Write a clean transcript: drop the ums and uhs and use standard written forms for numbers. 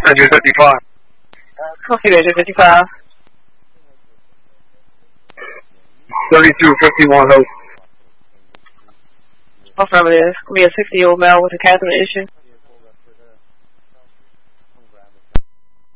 Engine 55. Copy, Engine 55. 3251 host. Affirmative. Could be a 60-year-old male with a catheter issue.